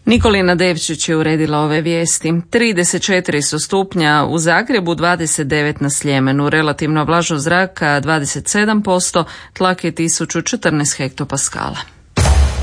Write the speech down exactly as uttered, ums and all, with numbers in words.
Nikolina Devčić je uredila ove vijesti. trideset četiri su stupnja u Zagrebu, dvadeset devet na Sljemenu. Relativno vlažnost zraka dvadeset sedam posto, tlak je tisuću četrnaest hektopaskala.